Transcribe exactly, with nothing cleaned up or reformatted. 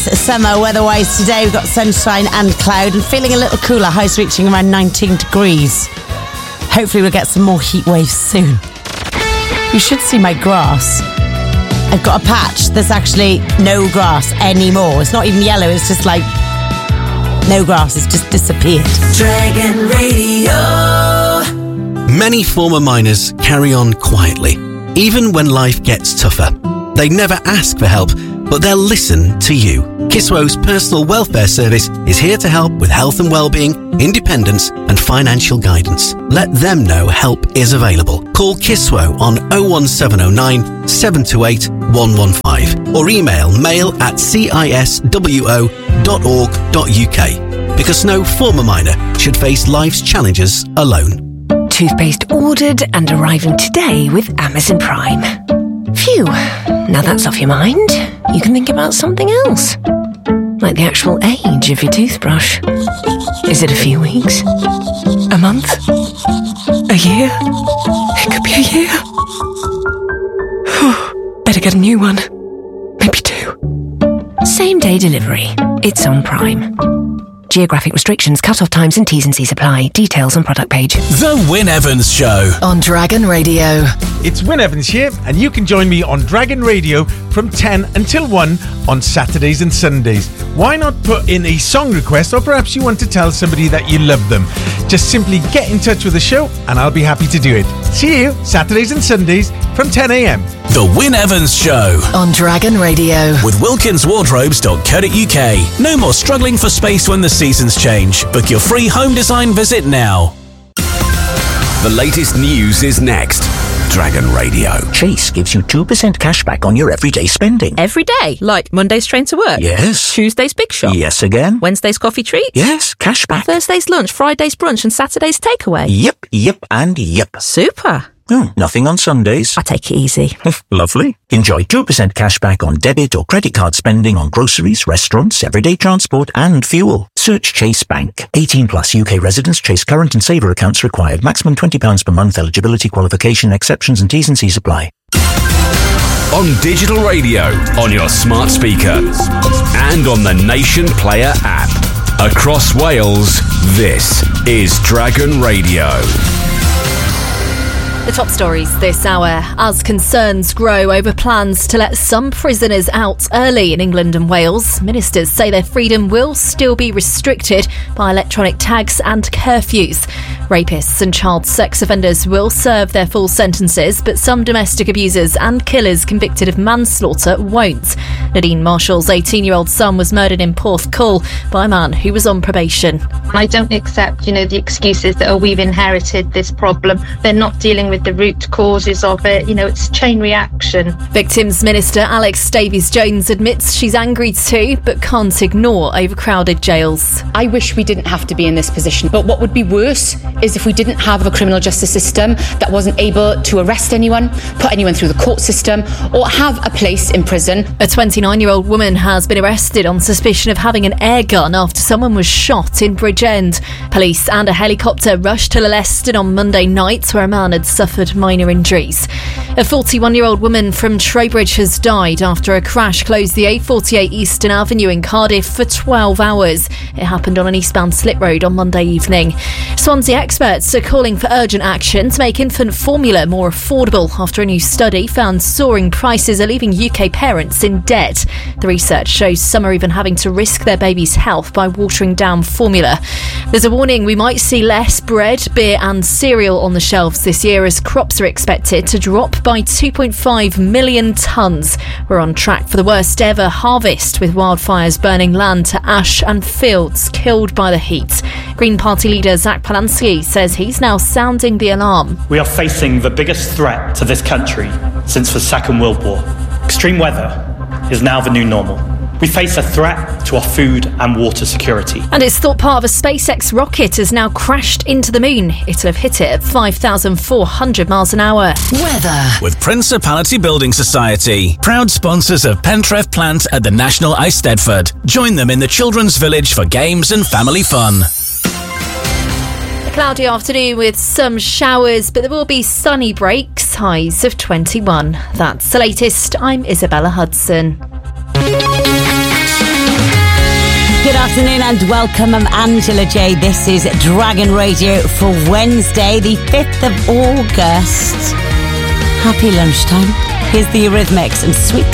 summer weather-wise today. We've got sunshine and cloud and feeling a little cooler. Highs reaching around nineteen degrees. Hopefully we'll get some more heat waves soon. You should see my grass. I've got a patch. There's actually no grass anymore. It's not even yellow. It's just like no grass. It's just disappeared. Dragon Radio. Many former miners carry on quietly, even when life gets tougher. They never ask for help, but they'll listen to you. Kiswo's personal welfare service is here to help with health and well-being, independence and financial guidance. Let them know help is available. Call Kiswo on oh one seven oh nine, seven two eight, one one five or email mail at ciswo dot org dot uk, because no former miner should face life's challenges alone. Toothpaste ordered and arriving today with Amazon Prime. Phew, now that's off your mind. You can think about something else. Like the actual age of your toothbrush. Is it a few weeks? A month? A year? It could be a year. Better get a new one. Maybe two. Same day delivery. It's on Prime. Geographic restrictions, cut-off times and T's and C's apply. Details on product page. The Wyn Evans Show on Dragon Radio. It's Wyn Evans here, and you can join me on Dragon Radio from ten until one on Saturdays and Sundays. Why not put in a song request, or perhaps you want to tell somebody that you love them? Just simply get in touch with the show and I'll be happy to do it. See you Saturdays and Sundays from ten a.m. The Wyn Evans Show on Dragon Radio with wilkins wardrobes dot co dot uk. No more struggling for space when the seasons change. Book your free home design visit now. The latest news is next. Dragon Radio. Chase gives you two percent cash back on your everyday spending. Every day? Like Monday's train to work? Yes. Tuesday's big shop? Yes again. Wednesday's coffee treat? Yes, cash back. Thursday's lunch, Friday's brunch and Saturday's takeaway? Yep, yep and yep. Super. Oh, nothing on Sundays. I take it easy. Lovely. Enjoy two percent cash back on debit or credit card spending on groceries, restaurants, everyday transport and fuel. Search Chase Bank. eighteen plus U K residents. Chase current and saver accounts required. Maximum twenty pounds per month. Eligibility, qualification, exceptions and T's and C's apply. On digital radio, on your smart speaker and on the Nation Player app. Across Wales, this is Dragon Radio. The top stories this hour, as concerns grow over plans to let some prisoners out early in England and Wales. Ministers say their freedom will still be restricted by electronic tags and curfews. Rapists and child sex offenders will serve their full sentences, but some domestic abusers and killers convicted of manslaughter won't. Nadine Marshall's eighteen-year-old son was murdered in Porthcawl by a man who was on probation. I don't accept, you know, the excuses that, oh, we've inherited this problem. They're not dealing with the root causes of it. You know, it's chain reaction. Victims Minister Alex Davies-Jones admits she's angry too, but can't ignore overcrowded jails. I wish we didn't have to be in this position, but what would be worse is if we didn't have a criminal justice system that wasn't able to arrest anyone, put anyone through the court system, or have a place in prison. A twenty-nine-year-old woman has been arrested on suspicion of having an air gun after someone was shot in Bridgend. Police and a helicopter rushed to Leleston on Monday night, where a man had suffered minor injuries. A forty-one-year-old woman from Trowbridge has died after a crash closed the A forty-eight Eastern Avenue in Cardiff for twelve hours. It happened on an eastbound slip road on Monday evening. Swansea experts are calling for urgent action to make infant formula more affordable after a new study found soaring prices are leaving U K parents in debt. The research shows some are even having to risk their baby's health by watering down formula. There's a warning we might see less bread, beer and cereal on the shelves this year as crops are expected to drop by two point five million tonnes. We're on track for the worst ever harvest, with wildfires burning land to ash and fields killed by the heat. Green Party leader Zach Polansky says he's now sounding the alarm. We are facing the biggest threat to this country since the Second World War. Extreme weather is now the new normal. We face a threat to our food and water security. And it's thought part of a SpaceX rocket has now crashed into the moon. It'll have hit it at five thousand four hundred miles an hour. Weather with Principality Building Society, proud sponsors of Pentref Plant at the National Eisteddfod. Join them in the Children's Village for games and family fun. A cloudy afternoon with some showers, but there will be sunny breaks, highs of twenty-one. That's the latest. I'm Isabella Hudson. Good afternoon and welcome. I'm Angela J. This is Dragon Radio for Wednesday, the fifth of August. Happy lunchtime. Here's the Eurythmics and Sweet